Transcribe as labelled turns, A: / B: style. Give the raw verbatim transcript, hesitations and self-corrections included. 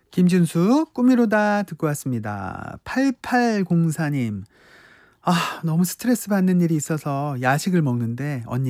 A: 김준수 꿈이로다 듣고 왔습니다. 팔팔공사 님. 아 너무 스트레스 받는 일이 있어서 야식을 먹는데 언니가